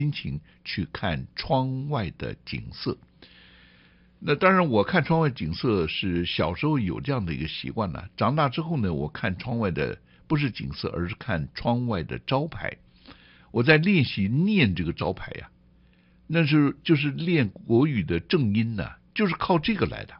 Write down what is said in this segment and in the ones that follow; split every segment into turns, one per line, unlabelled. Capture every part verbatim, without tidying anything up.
心情去看窗外的景色。那当然，我看窗外景色是小时候有这样的一个习惯了。长大之后呢，我看窗外的不是景色，而是看窗外的招牌。我在练习念这个招牌呀、啊，那是就是练国语的正音呢、啊，就是靠这个来的。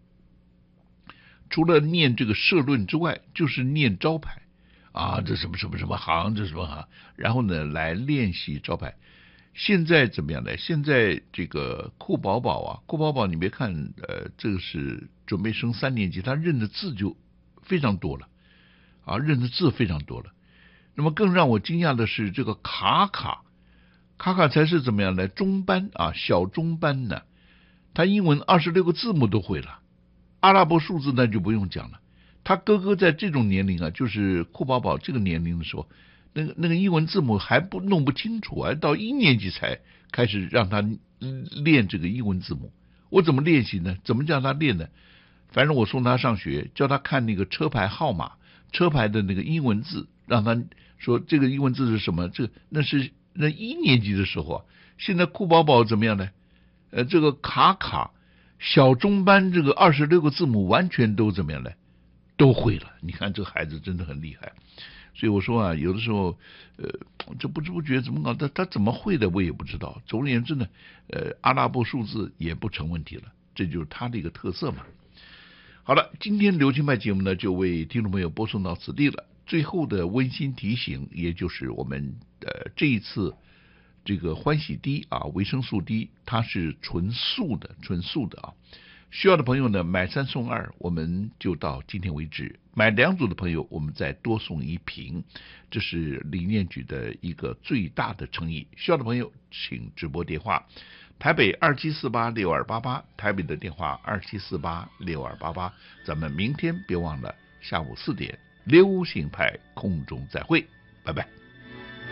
除了念这个社论之外，就是念招牌啊，这什么什么什么行，这什么行，然后呢来练习招牌。现在怎么样呢？现在这个酷宝宝啊，酷宝宝，你别看，呃，这个是准备升三年级，他认的字就非常多了，啊，认的字非常多了。那么更让我惊讶的是，这个卡卡，卡卡才是怎么样呢？中班啊，小中班呢，他英文二十六个字母都会了，阿拉伯数字那就不用讲了。他哥哥在这种年龄啊，就是酷宝宝这个年龄的时候。那个那个英文字母还不弄不清楚啊，到一年级才开始让他练这个英文字母。我怎么练习呢？怎么叫他练呢？反正我送他上学，叫他看那个车牌号码，车牌的那个英文字，让他说这个英文字是什么？这那是那一年级的时候啊。现在酷宝宝怎么样呢？呃，这个卡卡小中班这个二十六个字母完全都怎么样呢？都会了。你看这个孩子真的很厉害。所以我说啊，有的时候，呃，这不知不觉怎么搞，他他怎么会的我也不知道。总而言之呢，呃，阿拉伯数字也不成问题了，这就是他的一个特色嘛。好了，今天流行派节目呢就为听众朋友播送到此地了。最后的温馨提醒，也就是我们呃这一次这个欢喜滴啊，维生素 D 它是纯素的，纯素的啊。需要的朋友呢，买三送二，我们就到今天为止。买两组的朋友，我们再多送一瓶，这是理念局的一个最大的诚意。需要的朋友，请直拨电话：台北二七四八六二八八，台北的电话二七四八六二八八。咱们明天别忘了下午四点，流行派空中再会，拜拜。